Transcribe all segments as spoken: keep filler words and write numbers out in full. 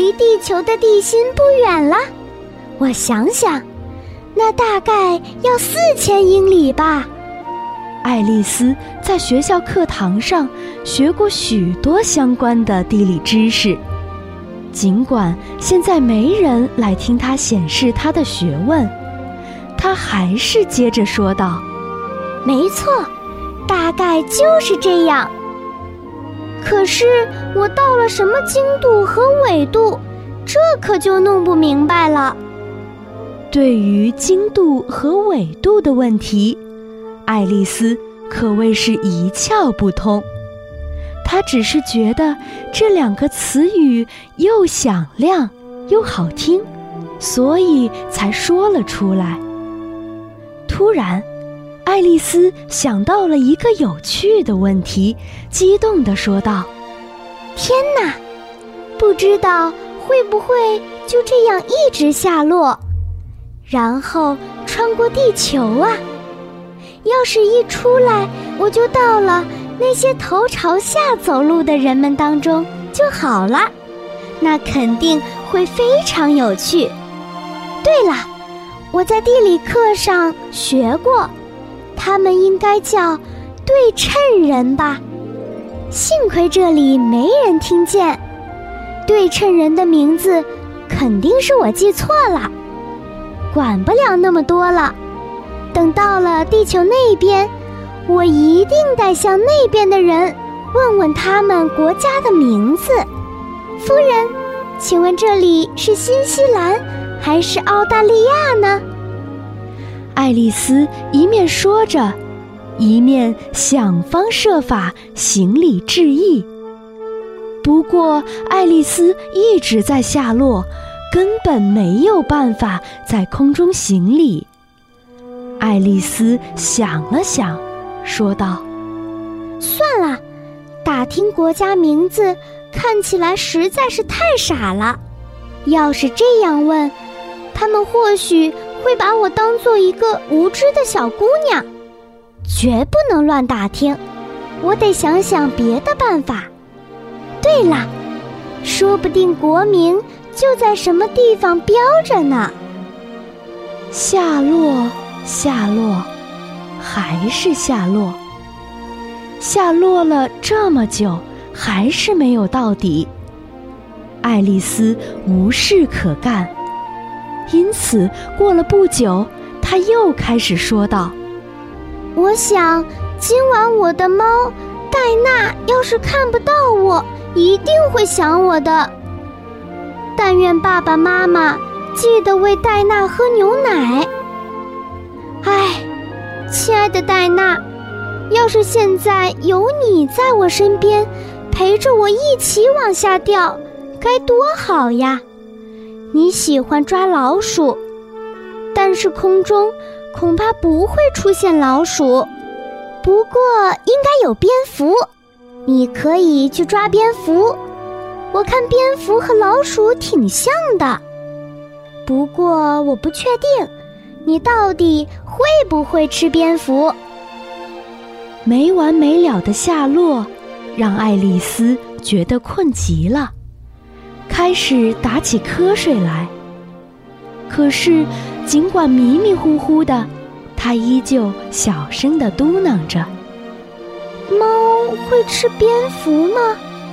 离地球的地心不远了。我想想，那大概要四千英里吧。 爱丽丝在学校课堂上学过许多相关的地理知识，尽管现在没人来听她显示她的学问，她还是接着说道： 没错，大概就是这样。可是我到了什么经度和纬度，这可就弄不明白了。 对于经度和纬度的问题，爱丽丝可谓是一窍不通。她只是觉得这两个词语又响亮又好听，所以才说了出来。突然，爱丽丝想到了一个有趣的问题，激动地说道： 天哪，不知道会不会就这样一直下落，然后穿过地球啊？要是一出来我就到了那些头朝下走路的人们当中就好了，那肯定会非常有趣。对了，我在地理课上学过，他们应该叫对称人吧？幸亏这里没人听见，对称人的名字肯定是我记错了。管不了那么多了，等到了地球那边，我一定得向那边的人问问他们国家的名字。夫人，请问这里是新西兰还是澳大利亚呢？ 爱丽丝一面说着，一面想方设法行礼致意。不过爱丽丝一直在下落，根本没有办法在空中行礼。爱丽丝想了想，说道： 算了，打听国家名字看起来实在是太傻了。要是这样问，他们或许会把我当做一个无知的小姑娘。绝不能乱打听，我得想想别的办法。对了，说不定国名就在什么地方标着呢。 下落，下落，还是下落。下落了这么久，还是没有到底。爱丽丝无事可干，因此过了不久，她又开始说道： 我想今晚我的猫戴娜要是看不到我，一定会想我的。但愿爸爸妈妈记得喂戴娜喝牛奶。唉，亲爱的戴娜，要是现在有你在我身边，陪着我一起往下掉，该多好呀！你喜欢抓老鼠，但是空中恐怕不会出现老鼠，不过应该有蝙蝠，你可以去抓蝙蝠。我看蝙蝠和老鼠挺像的，不过我不确定你到底会不会吃蝙蝠。 没完没了的下落让爱丽丝觉得困极了，开始打起瞌睡来。可是尽管迷迷糊糊的，她依旧小声地嘟囔着： 猫会吃蝙蝠吗？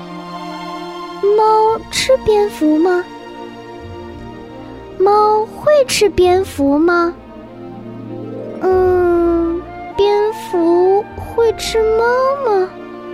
猫吃蝙蝠吗？猫会吃蝙蝠吗？嗯，蝙蝠会吃猫吗？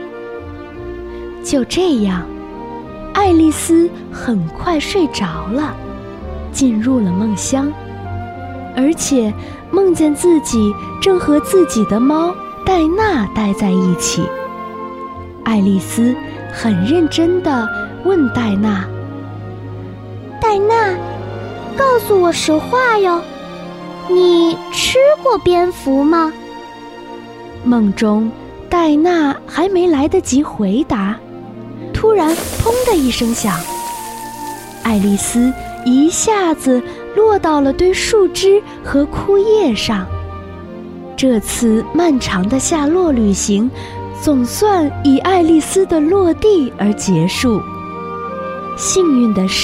就这样，爱丽丝很快睡着了，进入了梦乡，而且梦见自己正和自己的猫戴娜待在一起。爱丽丝很认真地问戴娜： 戴娜，告诉我实话哟，你吃过蝙蝠吗？ 梦中戴娜还没来得及回答，突然砰的一声响，爱丽丝一下子落到了堆树枝和枯叶上。这次漫长的下落旅行总算以爱丽丝的落地而结束。幸运的是，